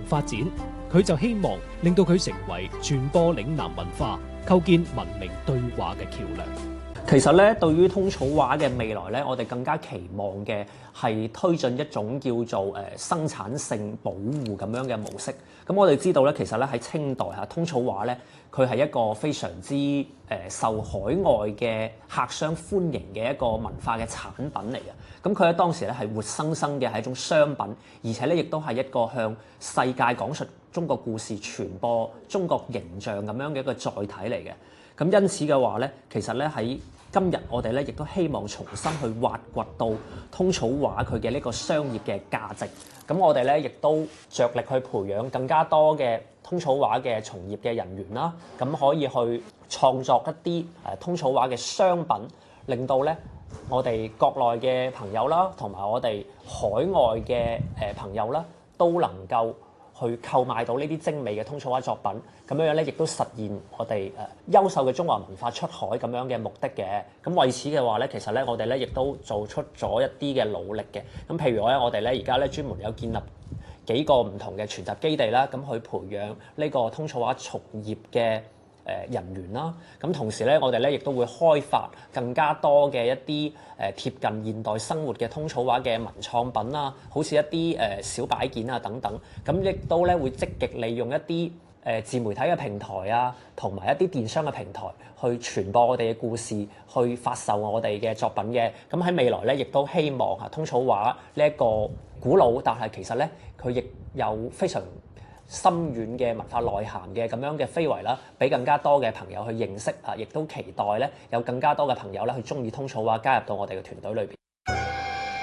發展，佢就希望令到佢成為傳播嶺南文化、構建文明對話嘅橋梁。 其實咧，對於通草話嘅未來咧，我哋更加期望嘅係推進一種叫做生產性保護咁樣嘅模式。咁我哋知道咧，其實咧喺清代嚇，通草話咧，佢係一個非常之受海外嘅客商歡迎嘅一個文化嘅產品嚟嘅。咁佢喺當時咧係活生生嘅係一種商品，而且咧亦都係一個向世界講述中國故事、傳播中國形象咁樣嘅一個載體嚟嘅。咁因此嘅話咧，其實咧喺今日我哋咧亦都希望重新去挖掘到通草話佢嘅呢個商業嘅價值。咁我哋咧亦都着力去培養更加多嘅通草話嘅從業嘅人員啦，咁可以去創作一啲通草話嘅商品，令到咧我哋國內嘅朋友啦，同埋我哋海外嘅朋友啦，都能夠去購買到呢啲精美嘅通草話作品，咁樣咧亦都實現我哋優秀嘅中華文化出海咁樣嘅目的嘅。咁為此嘅話咧，其實咧我哋咧亦都做出咗一啲嘅努力嘅。咁譬如我哋咧而家咧專門有建立幾個唔同嘅傳習基地啦，咁去培養呢個通草話從業嘅人員啦。咁同時咧，我哋咧亦都會開發更加多嘅一啲貼近現代生活嘅通草話嘅文創品啦，好似一啲小擺件啊等等。咁亦都咧會積極利用一啲自媒體嘅平台啊，同埋一啲電商嘅平台去傳播我哋嘅故事，去發售我哋嘅作品嘅。咁喺未來咧，亦都希望通草話呢一個古老，但係其實咧佢亦有非常深遠嘅文化內涵嘅咁樣嘅非遺啦，俾更加多嘅朋友去認識啊，亦都期待咧有更加多嘅朋友咧去鍾意通草話加入到我哋嘅團隊裏邊。